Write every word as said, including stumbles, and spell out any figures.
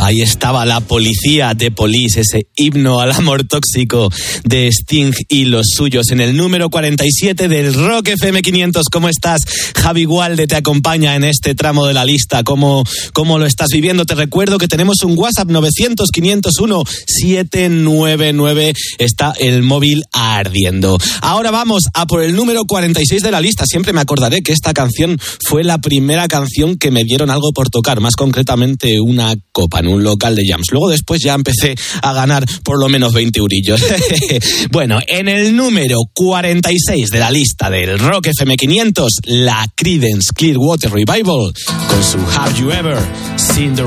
Ahí estaba La Policía de Police, ese himno al amor tóxico de Sting y los suyos, en el número cuarenta y siete del Rock F M quinientos. ¿Cómo estás? Javi Gualde te acompaña en este tramo de la lista. ¿Cómo, cómo lo estás viviendo? Te recuerdo que tenemos un WhatsApp nueve cero cero, quinientos uno, siete nueve nueve. Está el móvil ardiendo. Ahora vamos a por el número cuarenta y seis de la lista. Siempre me acordaré que esta canción fue la primera canción que me dieron algo por tocar, más concretamente una copa en un local de jams. Luego después ya empecé a ganar por lo menos veinte eurillos. Bueno, en el número cuarenta y seis de la lista del Rock F M quinientos, la Creedence Clearwater Revival con su Have You Ever Seen the